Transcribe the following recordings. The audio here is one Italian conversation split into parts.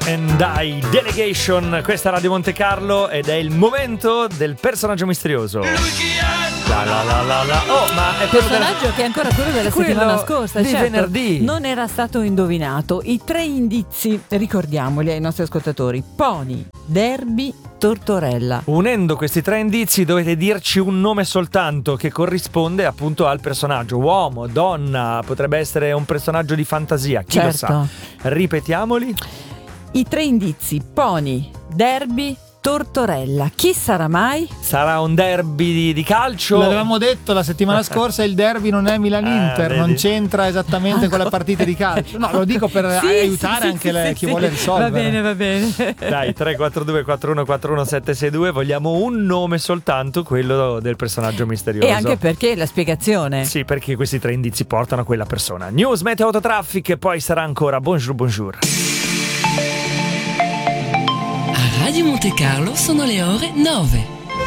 and I Delegation, questa è Radio Monte Carlo ed è il momento del personaggio misterioso. Oh, ma è personaggio che è ancora quello della settimana scorsa, di venerdì. Non era stato indovinato. I 3 indizi, ricordiamoli ai nostri ascoltatori: pony, derby, tortorella. Unendo questi 3 indizi dovete dirci un nome soltanto che corrisponde appunto al personaggio. Uomo, donna, potrebbe essere un personaggio di fantasia, chi lo sa. Ripetiamoli. I 3 indizi: pony, derby, tortorella. Chi sarà mai? Sarà un derby di calcio? L'avevamo detto la settimana scorsa, il derby non è Milan-Inter, non c'entra esattamente con le partite di calcio. No, lo dico per aiutare chi vuole risolvere. Va bene. Dai, 342 4141 762, vogliamo un nome soltanto, quello del personaggio misterioso. E anche perché la spiegazione. Sì, perché questi 3 indizi portano a quella persona. News, meteo, autotraffic e poi sarà ancora bonjour. Radio Monte Carlo sono le ore 9.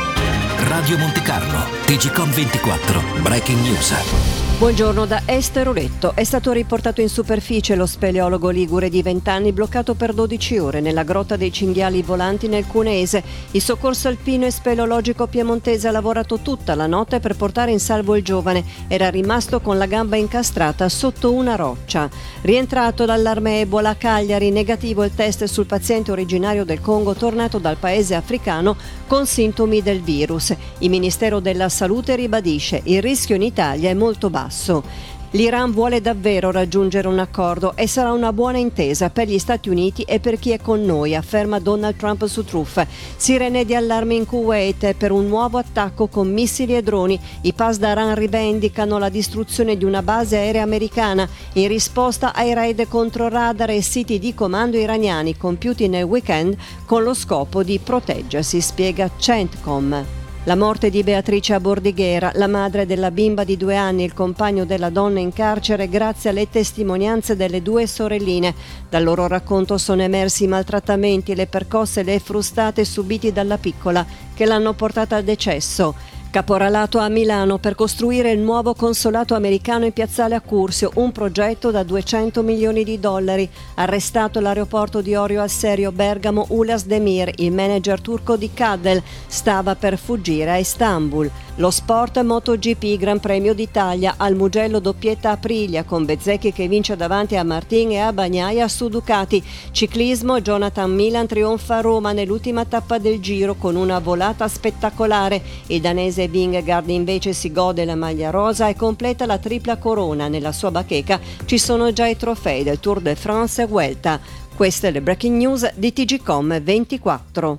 Radio Monte Carlo, TGCOM 24, Breaking News. Buongiorno da Estero Letto. È stato riportato in superficie lo speleologo ligure di 20 anni bloccato per 12 ore nella grotta dei cinghiali volanti nel Cuneese. Il soccorso alpino e speleologico piemontese ha lavorato tutta la notte per portare in salvo il giovane. Era rimasto con la gamba incastrata sotto una roccia. Rientrato dall'allarme Ebola a Cagliari, negativo il test sul paziente originario del Congo tornato dal paese africano con sintomi del virus. Il Ministero della Salute ribadisce: il rischio in Italia è molto basso. L'Iran vuole davvero raggiungere un accordo e sarà una buona intesa per gli Stati Uniti e per chi è con noi, afferma Donald Trump su Truth. Sirene di allarme in Kuwait per un nuovo attacco con missili e droni. I Pasdaran rivendicano la distruzione di una base aerea americana in risposta ai raid contro radar e siti di comando iraniani compiuti nel weekend con lo scopo di proteggersi, spiega CENTCOM. La morte di Beatrice a Bordighera, la madre della bimba di 2 anni e il compagno della donna in carcere grazie alle testimonianze delle 2 sorelline. Dal loro racconto sono emersi i maltrattamenti, le percosse e le frustate subiti dalla piccola che l'hanno portata al decesso. Caporalato a Milano per costruire il nuovo consolato americano in piazzale Accursio, un progetto da $200 milioni. Arrestato all'aeroporto di Orio al Serio Bergamo Ulas Demir, il manager turco di Cadel, stava per fuggire a Istanbul. Lo sport MotoGP Gran Premio d'Italia al Mugello doppietta Aprilia con Bezzecchi che vince davanti a Martin e a Bagnaia su Ducati. Ciclismo, Jonathan Milan trionfa a Roma nell'ultima tappa del Giro con una volata spettacolare. Il danese Vingegaard invece si gode la maglia rosa e completa la tripla corona. Nella sua bacheca ci sono già i trofei del Tour de France e Vuelta. Queste le breaking news di TGCOM 24.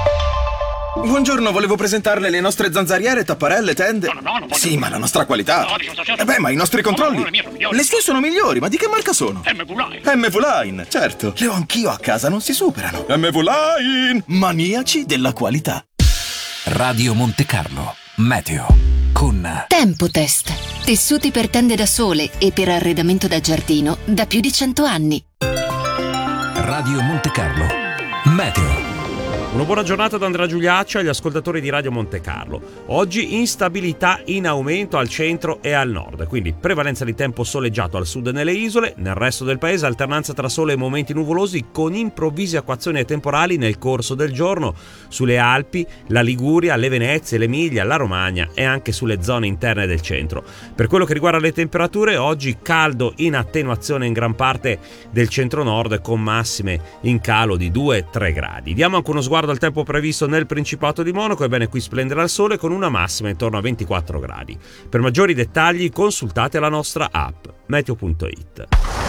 Buongiorno, volevo presentarle le nostre zanzariere, tapparelle, tende. No, sì, ma la nostra qualità. Ma i nostri controlli. Le sue sono migliori, ma di che marca sono? MV-Line, certo. Le ho anch'io a casa, non si superano. MV-Line, maniaci della qualità. Radio Monte Carlo, meteo con Tempotest. Tessuti per tende da sole e per arredamento da giardino da più di 100 anni. Radio Monte Carlo, meteo. Una buona giornata da Andrea Giuliaccio agli ascoltatori di Radio Monte Carlo. Oggi instabilità in aumento al centro e al nord, quindi prevalenza di tempo soleggiato al sud e nelle isole, nel resto del paese alternanza tra sole e momenti nuvolosi con improvvise acquazzoni e temporali nel corso del giorno sulle Alpi, la Liguria, le Venezie, l'Emilia, la Romagna e anche sulle zone interne del centro. Per quello che riguarda le temperature, oggi caldo in attenuazione in gran parte del centro-nord con massime in calo di 2-3 gradi. Diamo anche uno sguardo al tempo previsto nel Principato di Monaco. Ebbene, qui splenderà il sole con una massima intorno a 24 gradi. Per maggiori dettagli consultate la nostra app meteo.it.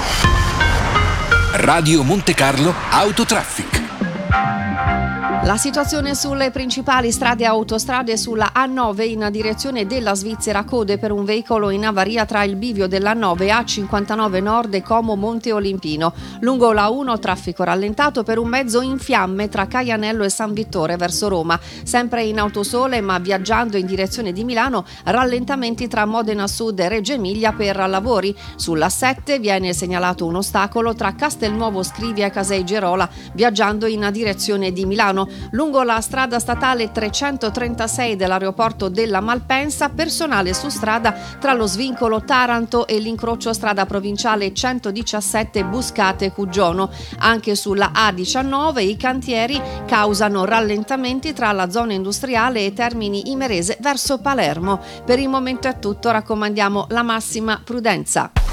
Radio Monte Carlo Autotraffic. La situazione sulle principali strade e autostrade: sulla A9 in direzione della Svizzera, code per un veicolo in avaria tra il bivio dell'A9 e A59 Nord e Como Monte Olimpino. Lungo la 1 traffico rallentato per un mezzo in fiamme tra Caianello e San Vittore verso Roma. Sempre in autosole ma viaggiando in direzione di Milano, rallentamenti tra Modena Sud e Reggio Emilia per lavori. Sulla 7 viene segnalato un ostacolo tra Castelnuovo Scrivia e Casei Gerola viaggiando in direzione di Milano. Lungo la strada statale 336 dell'aeroporto della Malpensa, personale su strada tra lo svincolo Taranto e l'incrocio strada provinciale 117 Buscate-Cuggiono. Anche sulla A19 i cantieri causano rallentamenti tra la zona industriale e Termini Imerese verso Palermo. Per il momento è tutto, raccomandiamo la massima prudenza.